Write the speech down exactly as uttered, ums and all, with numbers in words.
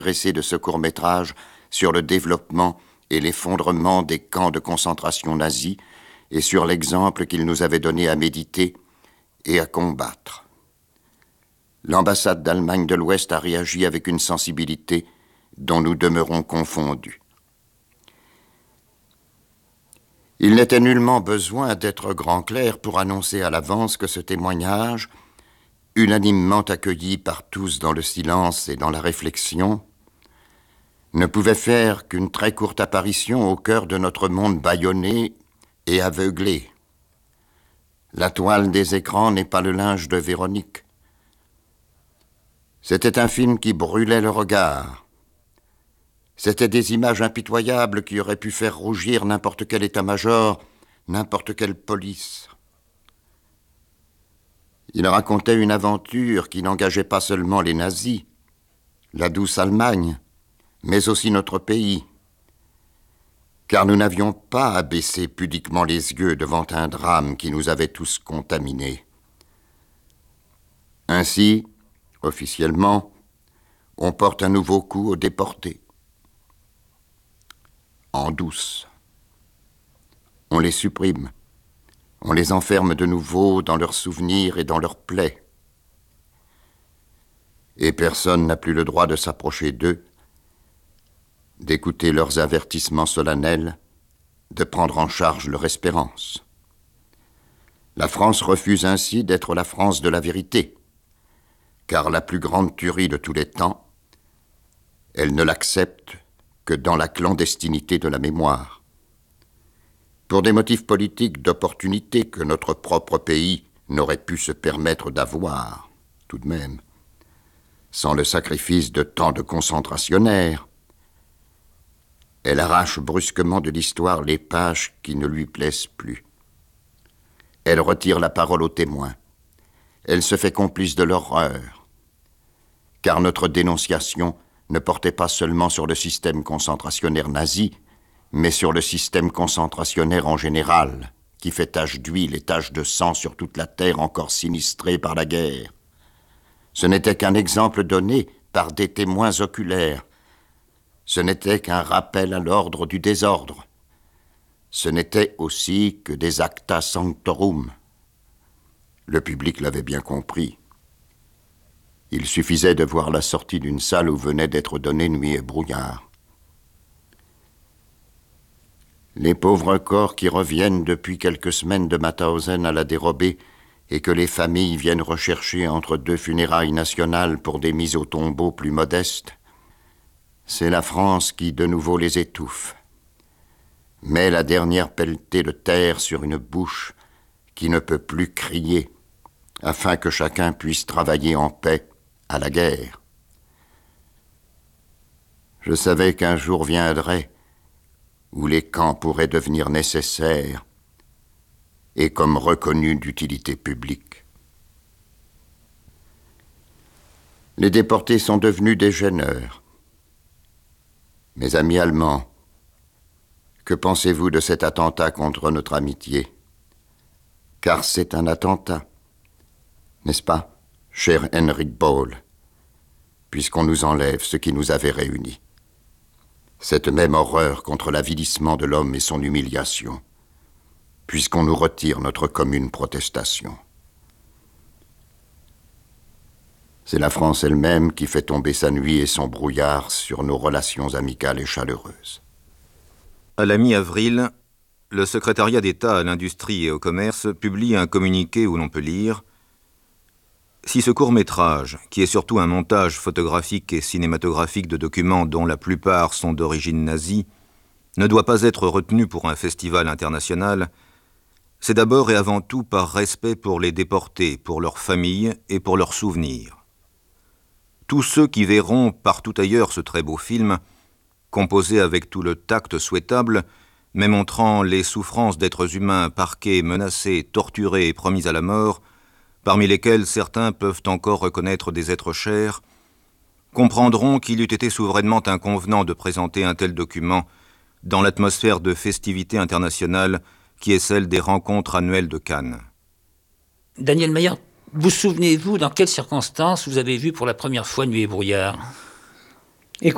intéressé de ce court-métrage sur le développement et l'effondrement des camps de concentration nazis et sur l'exemple qu'il nous avait donné à méditer et à combattre. L'ambassade d'Allemagne de l'Ouest a réagi avec une sensibilité dont nous demeurons confondus. Il n'était nullement besoin d'être grand clerc pour annoncer à l'avance que ce témoignage, unanimement accueilli par tous dans le silence et dans la réflexion, ne pouvait faire qu'une très courte apparition au cœur de notre monde bâillonné et aveuglé. La toile des écrans n'est pas le linge de Véronique. C'était un film qui brûlait le regard. C'étaient des images impitoyables qui auraient pu faire rougir n'importe quel état-major, n'importe quelle police. Il racontait une aventure qui n'engageait pas seulement les nazis, la douce Allemagne, mais aussi notre pays, car nous n'avions pas à baisser pudiquement les yeux devant un drame qui nous avait tous contaminés. Ainsi, officiellement, on porte un nouveau coup aux déportés. En douce. On les supprime. On les enferme de nouveau dans leurs souvenirs et dans leurs plaies. Et personne n'a plus le droit de s'approcher d'eux, d'écouter leurs avertissements solennels, de prendre en charge leur espérance. La France refuse ainsi d'être la France de la vérité, car la plus grande tuerie de tous les temps, elle ne l'accepte que dans la clandestinité de la mémoire. Pour des motifs politiques d'opportunité que notre propre pays n'aurait pu se permettre d'avoir, tout de même, sans le sacrifice de tant de concentrationnaires, elle arrache brusquement de l'histoire les pages qui ne lui plaisent plus. Elle retire la parole aux témoins. Elle se fait complice de l'horreur. Car notre dénonciation ne portait pas seulement sur le système concentrationnaire nazi, mais sur le système concentrationnaire en général, qui fait tache d'huile et tache de sang sur toute la terre encore sinistrée par la guerre. Ce n'était qu'un exemple donné par des témoins oculaires. Ce n'était qu'un rappel à l'ordre du désordre. Ce n'était aussi que des acta sanctorum. Le public l'avait bien compris. Il suffisait de voir la sortie d'une salle où venait d'être donné Nuit et brouillard. Les pauvres corps qui reviennent depuis quelques semaines de Mauthausen à la dérobée et que les familles viennent rechercher entre deux funérailles nationales pour des mises au tombeau plus modestes, c'est la France qui de nouveau les étouffe, met la dernière pelletée de terre sur une bouche qui ne peut plus crier, afin que chacun puisse travailler en paix à la guerre. Je savais qu'un jour viendrait où les camps pourraient devenir nécessaires et comme reconnus d'utilité publique. Les déportés sont devenus des gêneurs. Mes amis allemands, que pensez-vous de cet attentat contre notre amitié? Car c'est un attentat, n'est-ce pas, cher Henrik Böll, puisqu'on nous enlève ce qui nous avait réunis. Cette même horreur contre l'avilissement de l'homme et son humiliation, puisqu'on nous retire notre commune protestation. C'est la France elle-même qui fait tomber sa nuit et son brouillard sur nos relations amicales et chaleureuses. À la mi-avril, le secrétariat d'État à l'industrie et au commerce publie un communiqué où l'on peut lire « Si ce court-métrage, qui est surtout un montage photographique et cinématographique de documents dont la plupart sont d'origine nazie, ne doit pas être retenu pour un festival international, c'est d'abord et avant tout par respect pour les déportés, pour leurs familles et pour leurs souvenirs. Tous ceux qui verront partout ailleurs ce très beau film, composé avec tout le tact souhaitable, mais montrant les souffrances d'êtres humains parqués, menacés, torturés et promis à la mort, parmi lesquels certains peuvent encore reconnaître des êtres chers, comprendront qu'il eût été souverainement inconvenant de présenter un tel document dans l'atmosphère de festivité internationale qui est celle des rencontres annuelles de Cannes. Daniel Mayer, vous souvenez-vous dans quelles circonstances vous avez vu pour la première fois Nuit et brouillard ?